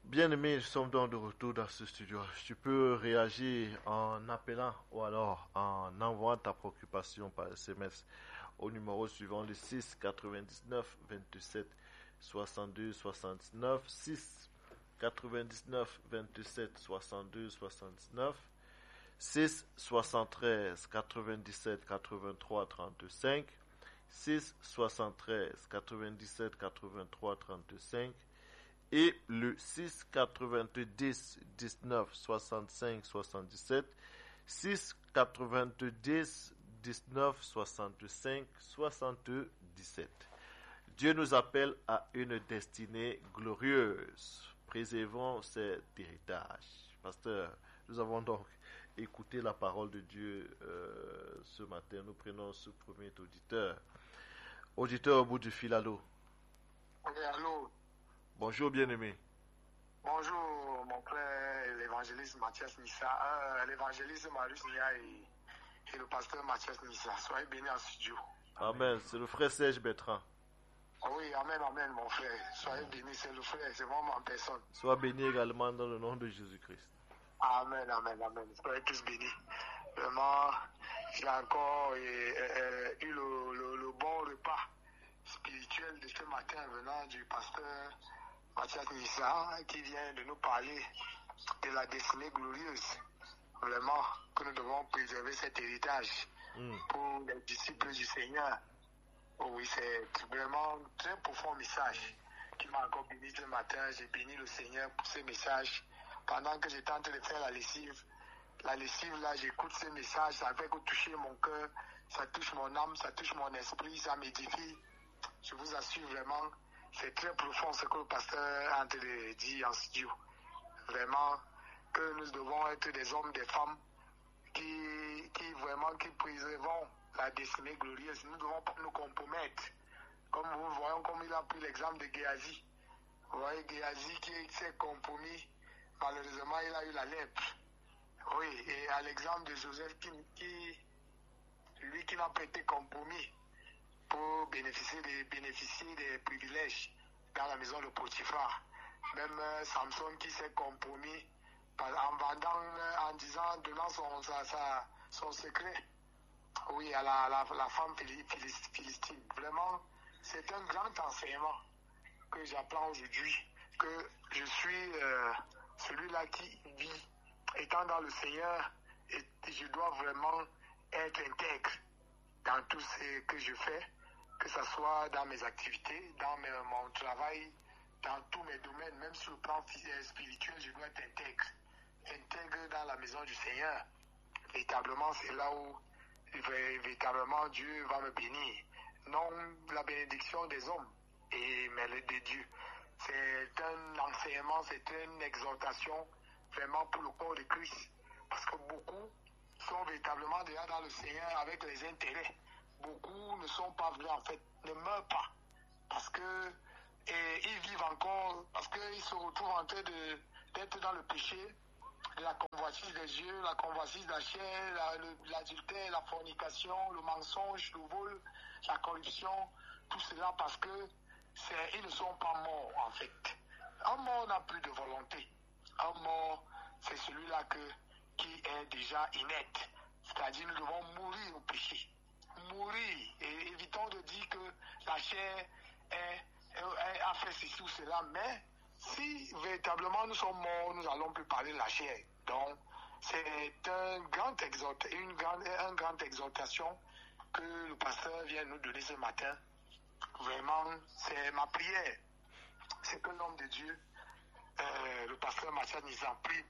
Bien-aimé, nous sommes donc de retour dans ce studio. Tu peux réagir en appelant ou alors en envoyant ta préoccupation par SMS au numéro suivant le 6 99 27 62 79 6 99 27 62 79 6 73 97 83 35 6 73 97 83 35 et le 6 90 19 65 77 6 90 19 65 77. Dieu nous appelle à une destinée glorieuse. Préservons cet héritage. Pasteur, nous avons donc écouté la parole de Dieu ce matin. Nous prenons ce premier auditeur. Auditeur au bout du fil, allô? Oui, allô? Bonjour, bien-aimé. Bonjour, mon frère, l'évangéliste Mathias Nissa, l'évangéliste Marius Nia et le pasteur Mathias Nissa. Soyez bénis en studio. Amen. C'est le frère Serge Bertrand. Oui, amen, amen, mon frère. Soyez bénis, c'est le frère, c'est moi en personne. Sois béni également dans le nom de Jésus-Christ. Amen, amen, amen. Soyez tous bénis. Vraiment, j'ai encore eu le bon repas spirituel de ce matin venant du pasteur Mathias Nissa qui vient de nous parler de la destinée glorieuse. Vraiment, que nous devons préserver cet héritage pour les disciples du Seigneur. Oh oui, c'est vraiment un très profond message qui m'a encore béni ce matin. J'ai béni le Seigneur pour ce message. Pendant que j'étais en train de faire la lessive là, j'écoute ce message, ça fait que toucher mon cœur, ça touche mon âme, ça touche mon esprit, ça m'édifie. Je vous assure vraiment, c'est très profond ce que le pasteur est en train de dire en studio. Vraiment, que nous devons être des hommes, des femmes qui préservons la destinée glorieuse. Nous ne devons pas nous compromettre. Comme vous voyez, comme il a pris l'exemple de Géasi. Vous voyez, Géasi qui s'est compromis, malheureusement, il a eu la lèpre. Oui, et à l'exemple de Joseph lui qui n'a pas été compromis pour bénéficier des privilèges dans la maison de Potiphar. Même Samson qui s'est compromis en vendant, donnant son secret, oui, à la femme philistine. Vraiment, c'est un grand enseignement que j'apprends aujourd'hui, que je suis celui-là qui vit, étant dans le Seigneur, et je dois vraiment être intègre dans tout ce que je fais, que ce soit dans mes activités, dans mon travail, dans tous mes domaines, même sur le plan spirituel, je dois être intègre dans la maison du Seigneur. Véritablement, c'est là où véritablement Dieu va me bénir. Non la bénédiction des hommes, mais de Dieu. C'est un enseignement, c'est une exhortation vraiment pour le corps de Christ. Parce que beaucoup sont véritablement déjà dans le Seigneur avec les intérêts. Beaucoup ne sont pas vrais en fait, ne meurent pas. Parce que ils vivent encore, parce qu'ils se retrouvent en train d'être dans le péché, la convoitise des yeux, la convoitise de la chair, l'adultère, la fornication, le mensonge, le vol, la corruption, tout cela parce que ils ne sont pas morts en fait. Un mort n'a plus de volonté. Un mort, c'est celui-là qui est déjà inerte. C'est-à-dire nous devons mourir au péché. Mourir. Et évitons de dire que la chair a fait ceci ou cela, mais si véritablement nous sommes morts, nous allons plus parler de la chair. Donc, c'est une grande exhortation que le pasteur vient nous donner ce matin. Vraiment, c'est ma prière. C'est que l'homme de Dieu, le pasteur Mathias Nissa, prie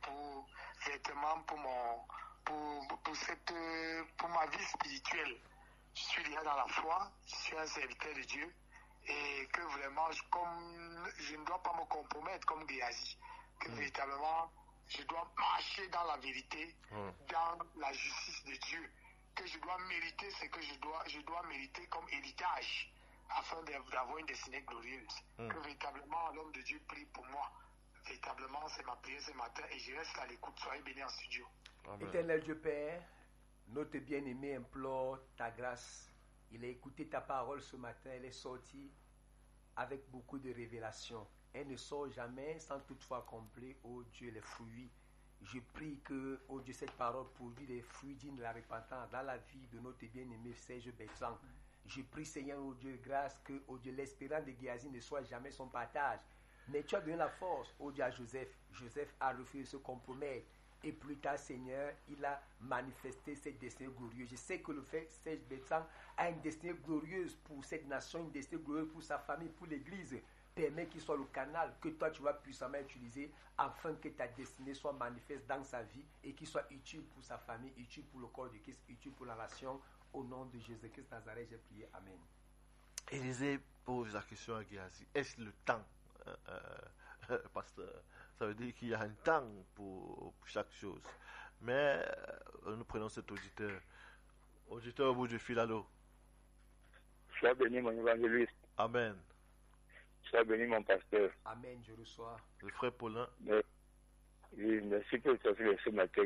pour ma vie spirituelle. Je suis déjà dans la foi, je suis un serviteur de Dieu. Et que vraiment, je ne dois pas me compromettre comme Géasi, que véritablement, je dois marcher dans la vérité, dans la justice de Dieu, que je dois mériter ce que je dois mériter comme héritage, afin d'avoir une destinée glorieuse. Que véritablement, l'homme de Dieu prie pour moi. Véritablement, c'est ma prière ce matin et je reste à l'écoute. Soyez bénis en studio. Amen. Éternel Dieu Père, notre bien-aimé implore ta grâce. Il a écouté ta parole ce matin, elle est sortie avec beaucoup de révélations. elle ne sort jamais sans toutefois combler, oh Dieu, les fruits. Je prie que, oh Dieu, cette parole produit des fruits dignes de la repentance dans la vie de notre bien-aimé Serge Bertrand. Je prie, Seigneur, oh Dieu, grâce que, oh Dieu, l'espérance de Géasi ne soit jamais son partage. Mais tu as donné la force, oh Dieu, à Joseph. Joseph a refusé de se compromettre. Et plus tard, Seigneur, il a manifesté cette destinée glorieuse. Je sais que le fait Serge Bertrand a une destinée glorieuse pour cette nation, une destinée glorieuse pour sa famille, pour l'Église. Permets qu'il soit le canal que toi tu vas puissamment utiliser afin que ta destinée soit manifeste dans sa vie et qu'il soit utile pour sa famille, utile pour le corps de Christ, utile pour la nation. Au nom de Jésus-Christ Nazareth, j'ai prié. Amen. Élisée pose la question à Géasi. Est-ce le temps, pasteur? Ça veut dire qu'il y a un temps pour chaque chose. Mais nous prenons cet auditeur. Auditeur au bout du fil, allô? Sois béni, mon évangéliste. Amen. Sois béni, mon pasteur. Amen, je reçois. Le frère Paulin. Oui, merci pour ce matin.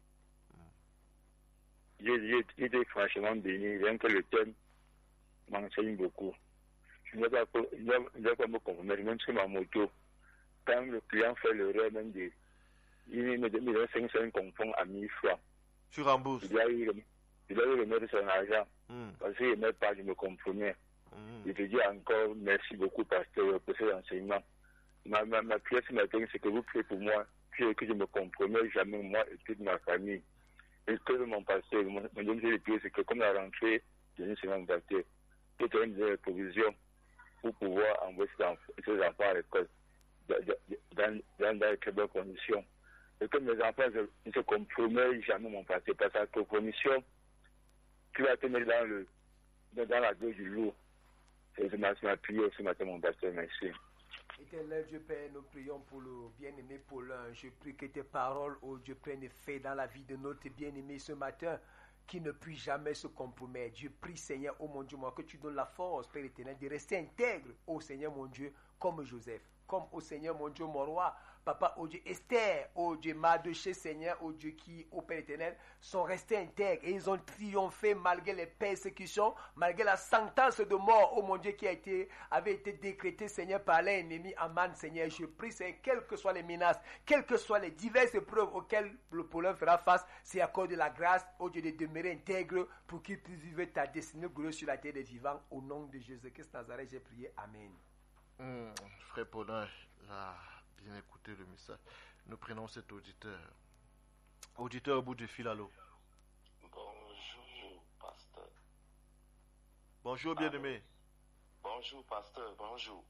J'ai été franchement béni, rien que le thème m'enseigne beaucoup. Je ne vais pas me compromettre, même sur ma moto. Quand le client fait l'erreur même il me donne 500 confond à 1000 francs. Tu rembourses? Il doit y remettre son argent. Parce qu'il ne met pas, je me compromets. Je te dis encore merci beaucoup, pasteur, pour cet enseignement. Ma prière ce matin, c'est que vous priez pour moi, que je me compromets jamais, moi et toute ma famille. Et que mon pasteur, mon deuxième prière, c'est que comme la rentrée, je ne sais pas mon pasteur, que tu aies des provisions pour pouvoir envoyer ses enfants à l'école dans de très bonnes conditions. Et que mes enfants ne se compromettent jamais, mon pasteur, parce que la compromission, tu vas te mettre dans la gueule du loup. C'est ma prière ce matin, mon pasteur, merci. Éternel Dieu Père, nous prions pour le bien-aimé Paulin. Je prie que tes paroles, oh Dieu, prennent effet dans la vie de notre bien-aimé ce matin, qui ne puisse jamais se compromettre. Je prie, Seigneur, oh mon Dieu, moi, que tu donnes la force, Père éternel, de rester intègre, oh Seigneur, mon Dieu, comme Joseph, comme, oh Seigneur, mon Dieu, mon roi, Papa, oh Dieu, Esther, oh Dieu, Mardochée, Seigneur, oh Dieu, qui, oh Père éternel, sont restés intègres et ils ont triomphé malgré les persécutions, malgré la sentence de mort, oh mon Dieu, qui avait été décrétée, Seigneur, par l'ennemi Aman, Seigneur. Je prie, Seigneur, quelles que soient les menaces, quelles que soient les diverses épreuves auxquelles le Paulin fera face, c'est accordé la grâce, oh Dieu, de demeurer intègre pour qu'il puisse vivre ta destinée glorieuse sur la terre des vivants. Au nom de Jésus-Christ Nazareth, j'ai prié. Amen. Frère Paulin, là, bien écouter le message. Nous prenons cet auditeur. Auditeur au bout du fil, allô. Bonjour, pasteur. Bonjour, bien-aimé. Bonjour, pasteur, bonjour.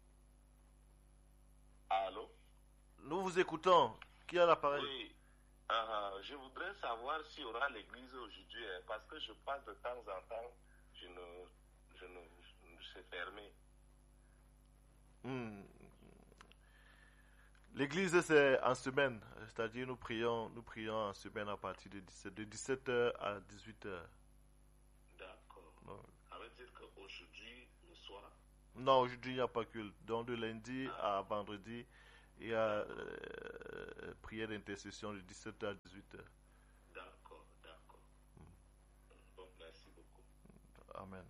Allô? Nous vous écoutons. Qui a l'appareil? Oui. Je voudrais savoir s'il y aura l'église aujourd'hui, parce que je passe de temps en temps, je sais fermé. L'église, c'est en semaine, c'est-à-dire nous prions en semaine à partir de 17h à 18h. D'accord. Non. Ça veut dire qu'aujourd'hui, le soir? Non, aujourd'hui, il n'y a pas culte. Donc, de lundi à vendredi, il y a prière d'intercession de 17h à 18h. D'accord. Bon, merci beaucoup. Amen.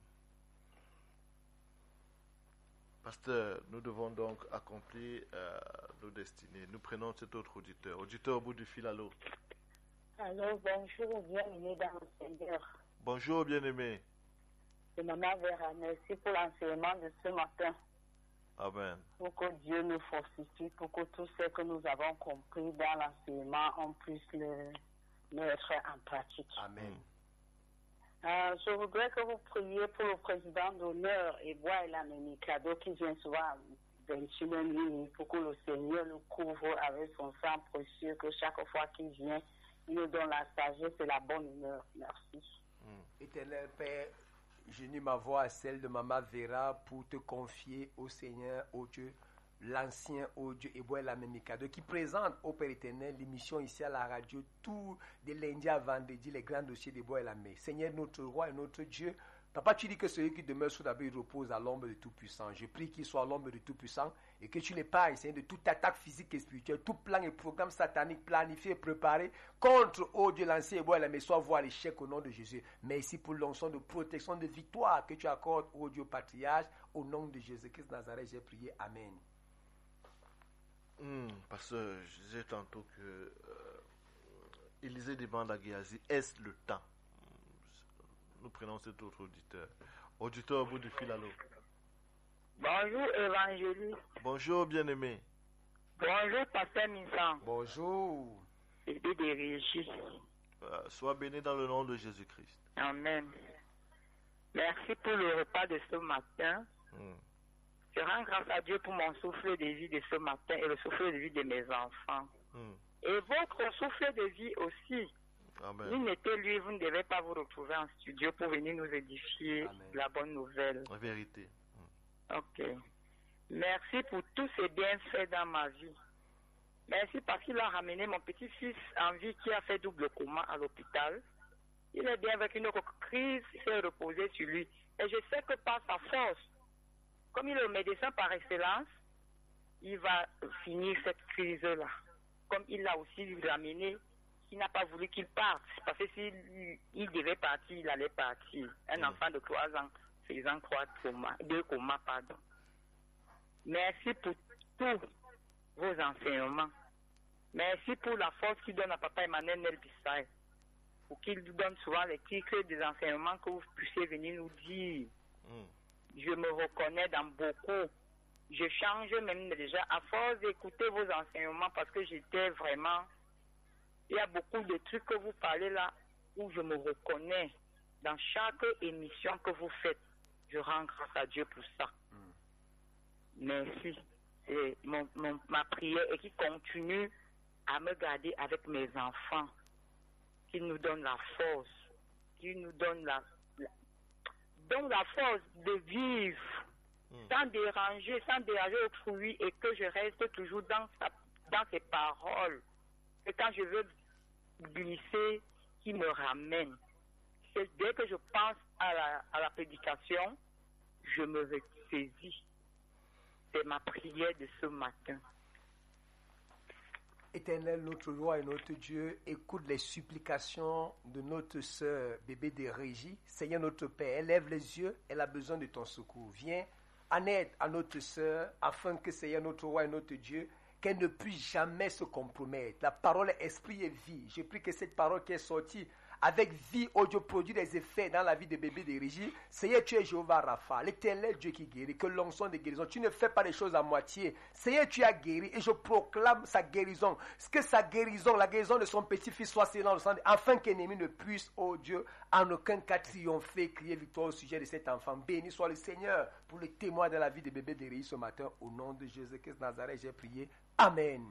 Pasteur, nous devons donc accomplir nos destinées. Nous prenons cet autre auditeur. Auditeur au bout du fil, allô. Allô, bonjour, bienvenue dans le Seigneur. Bonjour, bien-aimé. C'est Maman Vera, merci pour l'enseignement de ce matin. Amen. Pour que Dieu nous fortifie, pour que tout ce que nous avons compris dans l'enseignement, on puisse le mettre en pratique. Amen. Je voudrais que vous priez pour le président d'honneur et bois et la Mikado qui vient souvent 21 minutes pour que le Seigneur le couvre avec son sang précieux, que chaque fois qu'il vient, il nous donne la sagesse et la bonne humeur. Merci. Éternel Père, j'unis ma voix à celle de Maman Vera pour te confier au Seigneur, au Dieu, l'ancien, au Dieu, et bois la Mikado, qui présente au Père éternel l'émission ici à la radio, tout de lundi à vendredi, les grands dossiers de bois et la mer. Seigneur, notre roi et notre Dieu, Papa, tu dis que celui qui demeure sous l'abri repose à l'ombre de Tout-Puissant. Je prie qu'il soit à l'ombre de Tout-Puissant et que tu l'épargnes, Seigneur, de toute attaque physique et spirituelle, tout plan et programme satanique planifié et préparé contre, oh Dieu, l'ancien et bois et la mer, soit voir l'échec au nom de Jésus. Merci pour l'onction de protection, de victoire que tu accordes, oh Dieu, patriarche, au nom de Jésus-Christ Nazareth, j'ai prié. Amen. pasteur, je disais tantôt que Élisée demande à Géasi, est-ce le temps? Nous prenons cet autre auditeur. Auditeur au bout du fil, allô. Bonjour, évangéliste. Bonjour, bien-aimé. Bonjour, pasteur Minsan. Bonjour. Bébé de Régis. Sois béni dans le nom de Jésus-Christ. Amen. Merci pour le repas de ce matin. Je rends grâce à Dieu pour mon souffle de vie de ce matin et le souffle de vie de mes enfants. Et votre souffle de vie aussi. Amen. Lui, vous ne devez pas vous retrouver en studio pour venir nous édifier la bonne nouvelle. La vérité. Ok. Merci pour tous ces bienfaits dans ma vie. Merci parce qu'il a ramené mon petit-fils en vie qui a fait double coma à l'hôpital. Il est bien avec une crise, il s'est reposé sur lui. Et je sais que par sa force, comme il est le médecin par excellence, il va finir cette crise-là. Comme il l'a aussi ramené, il n'a pas voulu qu'il parte. Parce que s'il devait partir, il allait partir. Un enfant de 3 ans faisant 2 comas. Merci pour tous vos enseignements. Merci pour la force qu'il donne à Papa Emmanuel Nelbissaï. Pour qu'il nous donne souvent les titres des enseignements que vous puissiez venir nous dire. Je me reconnais dans beaucoup. Je change même déjà à force d'écouter vos enseignements parce que j'étais vraiment... Il y a beaucoup de trucs que vous parlez là où je me reconnais dans chaque émission que vous faites. Je rends grâce à Dieu pour ça. Merci. C'est ma prière et qui continue à me garder avec mes enfants, qui nous donne la force, qui nous donne la force de vivre sans déranger autrui et que je reste toujours dans ses paroles. Et quand je veux glisser, qui me ramène. Dès que je pense à la prédication, je me ressaisis. C'est ma prière de ce matin. Éternel, notre roi et notre Dieu, écoute les supplications de notre sœur bébé de Régie. Seigneur notre Père, elle lève les yeux, elle a besoin de ton secours. Viens en aide à notre sœur, afin que Seigneur notre roi et notre Dieu, qu'elle ne puisse jamais se compromettre. La parole est esprit et vie. Je prie que cette parole qui est sortie avec vie, oh Dieu, produit des effets dans la vie de bébé de Régie. Seigneur, tu es Jéhovah Rapha, l'éternel Dieu qui guérit, que l'onction de guérison. Tu ne fais pas les choses à moitié. Seigneur, tu as guéri et je proclame sa guérison. Que sa guérison, la guérison de son petit-fils soit scellée afin qu'ennemi ne puisse, oh Dieu, en aucun cas triompher, crier victoire au sujet de cet enfant. Béni soit le Seigneur pour le témoin de la vie de bébé de Régie ce matin. Au nom de Jésus-Christ Nazareth, j'ai prié. Amen.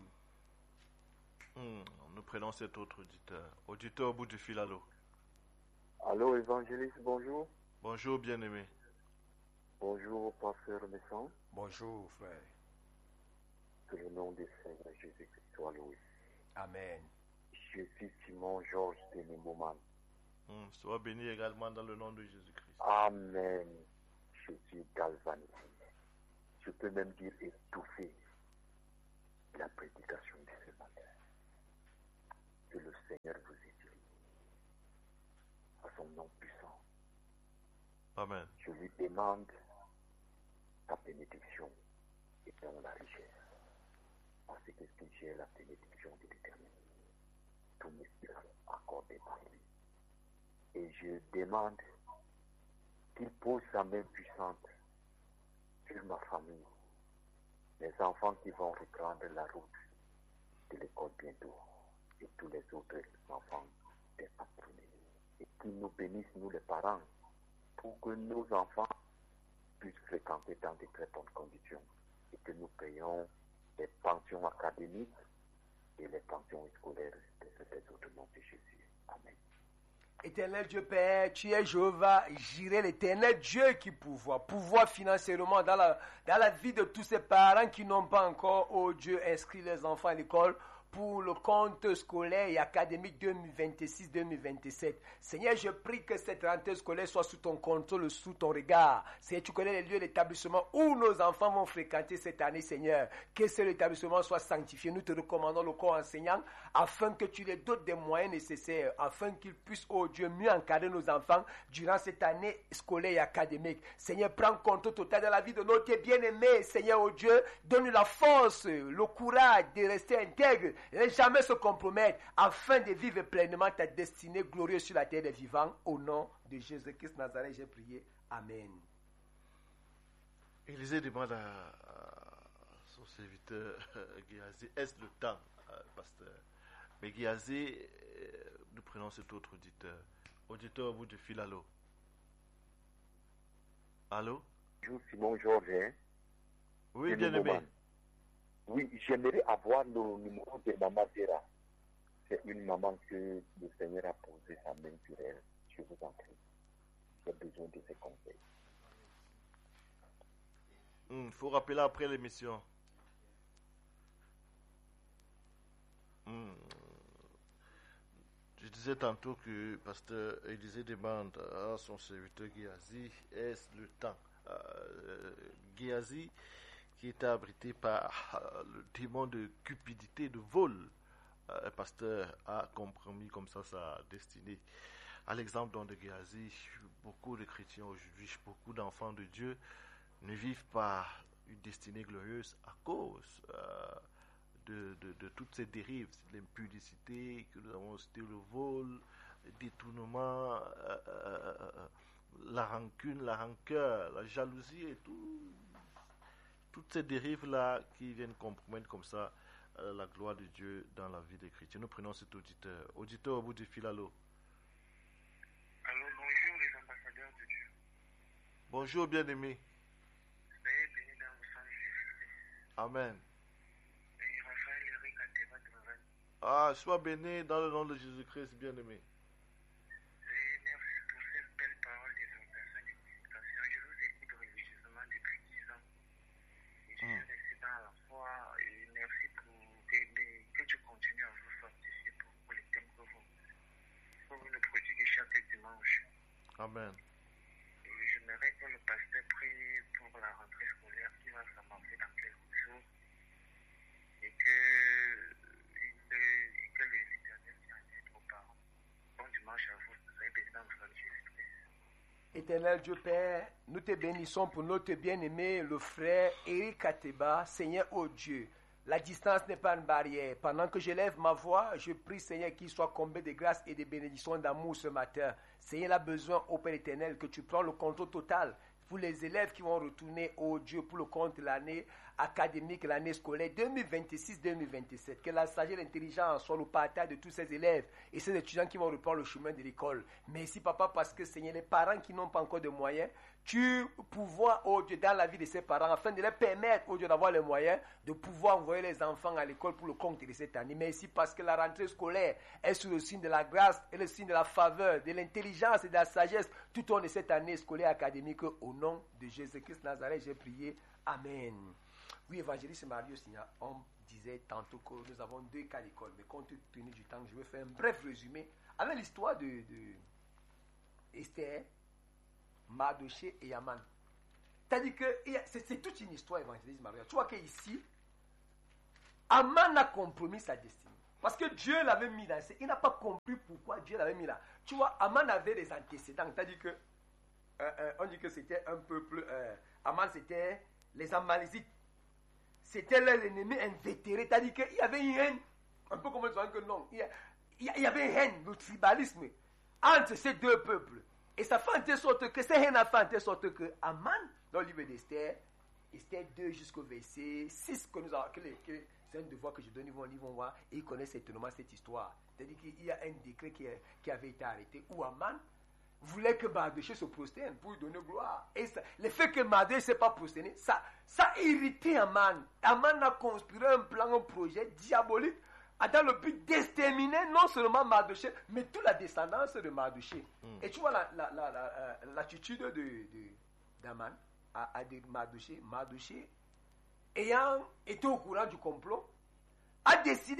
Nous prenons cet autre auditeur. Auditeur au bout du fil, allô. Allô, évangéliste, bonjour. Bonjour, bien-aimé. Bonjour, pasteur Messan. Bonjour, frère. Que le nom du Seigneur Jésus-Christ soit loué. Amen. Je suis Simon Georges de Nimboman. Sois béni également dans le nom de Jésus-Christ. Amen. Je suis galvanisé. Je peux même dire étouffé. La prédication de ce matin. Que le Seigneur vous utilise à son nom puissant. Amen. Je lui demande ta bénédiction et dans la richesse. Parce que si j'ai la bénédiction de l'Éternel, tout me sera accordé par lui. Et je demande qu'il pose sa main puissante sur ma famille. Les enfants qui vont reprendre la route de l'école bientôt et tous les autres enfants des apprenés. Et qu'ils nous bénissent, nous les parents, pour que nos enfants puissent fréquenter dans de très bonnes conditions et que nous payons les pensions académiques et les pensions scolaires des autres noms de Jésus. Amen. Éternel Dieu Père, tu es Jéhovah Jireh, l'éternel Dieu qui pouvoir financièrement dans la vie de tous ces parents qui n'ont pas encore, oh Dieu, inscrit les enfants à l'école. pour le compte scolaire et académique 2026-2027. Seigneur, je prie que cette rentrée scolaire soit sous ton contrôle, sous ton regard. Seigneur, tu connais les lieux d'établissement où nos enfants vont fréquenter cette année, Seigneur. Que cet établissement soit sanctifié. Nous te recommandons le corps enseignant afin que tu les dotes des moyens nécessaires, afin qu'ils puissent, oh Dieu, mieux encadrer nos enfants durant cette année scolaire et académique. Seigneur, prends contrôle total de la vie de notre bien-aimé. Seigneur, oh Dieu, donne la force, le courage de rester intègre, de ne jamais se compromettre, afin de vivre pleinement ta destinée glorieuse sur la terre des vivants. Au nom de Jésus-Christ Nazareth, j'ai prié. Amen. Élisée demande à son serviteur Géasi, est-ce le temps, pasteur? Mais Géasi, nous prenons cet autre auditeur. Auditeur au bout du fil, allô? Allô? Bonjour Simon Georges. Oui, bien aimé. Oui, j'aimerais avoir le numéro de Maman Vera. C'est une maman que le Seigneur a posé sa main sur elle. Je vous en prie. J'ai besoin de ses conseils. Il faut rappeler après l'émission. Je disais tantôt que pasteur Élisée demande à son serviteur Géasi, est-ce le temps? Géasi, qui était abrité par le démon de cupidité, de vol, le pasteur a compromis comme ça sa destinée. À l'exemple donc de Géasi, beaucoup de chrétiens aujourd'hui, beaucoup d'enfants de Dieu ne vivent pas une destinée glorieuse à cause de toutes ces dérives, l'impudicité que nous avons cité, le vol, le détournement, la rancune, la rancœur, la jalousie et toutes ces dérives-là qui viennent compromettre comme ça la gloire de Dieu dans la vie des chrétiens. Nous prenons cet auditeur. Auditeur au bout du fil, allô? Allô, bonjour les ambassadeurs de Dieu. Bonjour bien-aimé. Soyez bénis dans le sang de Jésus. Amen. Et Raphaël Eric Ateba de Rennes. Ah, sois béni dans le nom de Jésus-Christ, bien-aimé. Et merci pour cette belle parole d'exhortation et d'éducation. Je vous écoute religieusement depuis 10 ans. Et je suis resté dans la foi. Et merci pour que tu continues à vous fortifier pour les thèmes que vous nous prodiguez chaque dimanche. Amen. Et j'aimerais que le pasteur prie pour la rentrée scolaire qui va s'amorcer dans quelques jours. Et que l'Éternel tienne aide aux parents. Bon dimanche à vous. Soyez bénis dans le nom de Jésus-Christ. Éternel Dieu Père, nous te bénissons pour notre bien-aimé, le frère Eric Ateba. Seigneur, oh Dieu, la distance n'est pas une barrière. Pendant que je lève ma voix, je prie, Seigneur, qu'il soit comblé de grâce et de bénédictions d'amour ce matin. Seigneur, il a besoin, ô Père éternel, que tu prends le contrôle total pour les élèves qui vont retourner, oh Dieu, pour le compte de l'année académique, l'année scolaire 2026-2027. Que la sagesse et l'intelligence soient le partage de tous ces élèves et ces étudiants qui vont reprendre le chemin de l'école. Merci, Papa, parce que, Seigneur, les parents qui n'ont pas encore de moyens, tu pouvoir, oh Dieu, dans la vie de ces parents, afin de leur permettre, oh Dieu, d'avoir les moyens de pouvoir envoyer les enfants à l'école pour le compte de cette année. Merci parce que la rentrée scolaire est sous le signe de la grâce et le signe de la faveur, de l'intelligence et de la sagesse tout au long de cette année scolaire académique. Au nom de Jésus-Christ Nazareth, j'ai prié. Amen. Oui, évangéliste Marius, on disait tantôt que nous avons 2 cas d'école, mais compte tenu du temps, je vais faire un bref résumé avec l'histoire de Esther, Mardoché et Haman. C'est-à-dire que c'est toute une histoire, évangéliste Marius. Tu vois qu'ici, Haman a compromis sa destinée. Parce que Dieu l'avait mis là. Il n'a pas compris pourquoi Dieu l'avait mis là. Tu vois, Haman avait des antécédents. C'est-à-dire que, on dit que c'était un peuple, Haman c'était les Amalécites. C'était leur ennemi invétéré. C'est-à-dire qu'il y avait une haine, un peu comme on dit que non, il y avait une haine, le tribalisme entre ces deux peuples. Et ça fait en telle sorte que, cette haine a fait en telle sorte que Haman, dans le livre d'Esther, Esther 2 jusqu'au verset 6, que nous avons, c'est un devoir que je donne, ils vont voir, et ils connaissent certainement cette histoire. C'est-à-dire qu'il y a un décret qui avait été arrêté, où Haman voulait que Mardoché se prosterne pour lui donner gloire. Et ça, le fait que Mardoché ne s'est pas prosterné, ça a irrité Haman. Haman a construit un plan, un projet diabolique dans le but d'exterminer non seulement Mardoché, mais toute la descendance de Mardoché. Et tu vois l'attitude d'Haman à Mardoché. Mardoché, ayant été au courant du complot, a décidé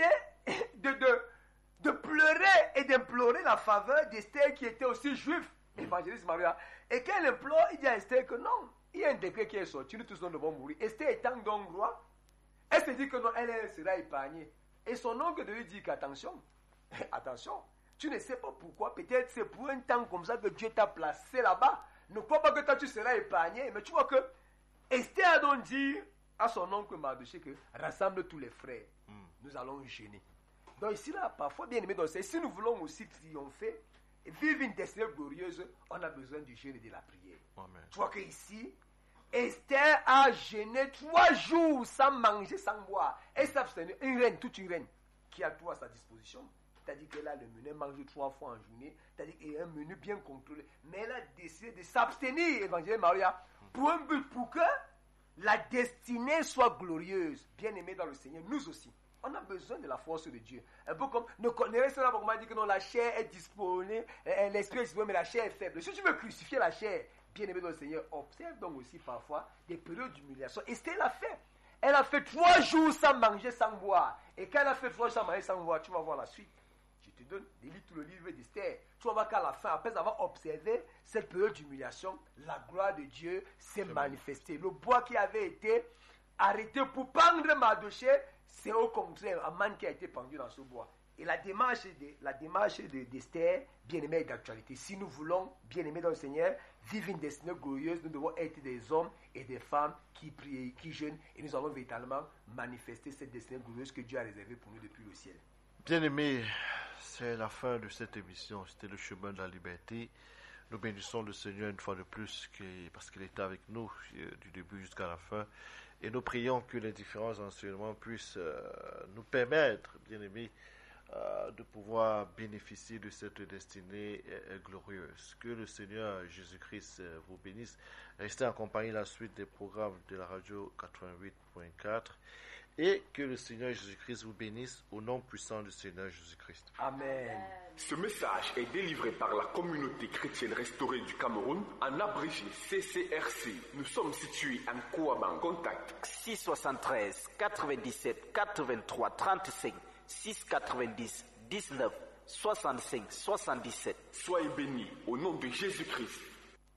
de pleurer et d'implorer la faveur d'Esther qui était aussi juif, évangéliste Maria. Et qu'elle implore, il dit à Esther que non, il y a un décret qui est sorti, nous tous nous devons mourir. Esther étant donc roi, elle se dit que non, elle sera épargnée. Et son oncle de lui dit qu'attention, attention, tu ne sais pas pourquoi, peut-être c'est pour un temps comme ça que Dieu t'a placé là-bas. Ne crois pas que toi tu seras épargné, mais tu vois que Esther a donc dit à son oncle Mardochée que rassemble tous les frères, nous allons jeûner. Donc ici là, parfois bien aimé, si nous voulons aussi triompher, et vivre une destinée glorieuse, on a besoin du jeûne et de la prière. Amen. Tu vois que ici, Esther a jeûné 3 jours sans manger, sans boire. Elle s'abstenait, toute une reine qui a tout à sa disposition. C'est-à-dire qu'elle a le menu, elle mange 3 fois en journée. C'est-à-dire qu'il y a un menu bien contrôlé. Mais elle a décidé de s'abstenir, Évangile Maria, pour un but, pour que la destinée soit glorieuse. Bien aimé dans le Seigneur, nous aussi. On a besoin de la force de Dieu. Un peu comme, ne connaissez pas comment dire que non, la chair est disponible, l'esprit est disponible, mais la chair est faible. Si tu veux crucifier la chair, bien aimé dans le Seigneur, observe donc aussi parfois des périodes d'humiliation. Esther l'a fait. Elle a fait 3 jours sans manger, sans boire. Et quand elle a fait 3 jours sans manger, sans boire, tu vas voir la suite. Je te donne, lis tout le livre d'Esther. Tu vas voir qu'à la fin, après avoir observé cette période d'humiliation, la gloire de Dieu s'est manifestée. Le bois qui avait été arrêté pour pendre Mardochée, c'est au contraire Aman qui a été pendu dans ce bois. Et la démarche d'Esther, bien-aimée, est d'actualité. Si nous voulons, bien-aimés dans le Seigneur, vivre une destinée glorieuse, nous devons être des hommes et des femmes qui prient, qui jeûnent, et nous allons véritablement manifester cette destinée glorieuse que Dieu a réservée pour nous depuis le ciel. Bien-aimés, c'est la fin de cette émission. C'était le chemin de la liberté. Nous bénissons le Seigneur une fois de plus parce qu'il était avec nous du début jusqu'à la fin. Et nous prions que les différents enseignements puissent nous permettre, bien-aimés, de pouvoir bénéficier de cette destinée glorieuse. Que le Seigneur Jésus-Christ vous bénisse. Restez en compagnie de la suite des programmes de la radio 88.4 et que le Seigneur Jésus-Christ vous bénisse au nom puissant du Seigneur Jésus-Christ. Amen. Ce message est délivré par la communauté chrétienne restaurée du Cameroun, en abrégé CCRC. Nous sommes situés en Kouaban. Contact 673 97 83 35 690 19 65 77. Soyez bénis au nom de Jésus-Christ.